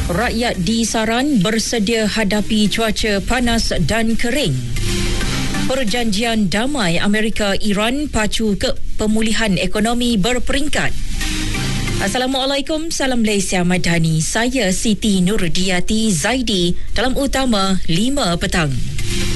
Rakyat disaran bersedia hadapi cuaca panas dan kering. Perjanjian damai Amerika-Iran pacu ke pemulihan ekonomi berperingkat. Assalamualaikum, salam Malaysia Madani. Saya Siti Nurdiati Zaidi dalam utama 5 petang.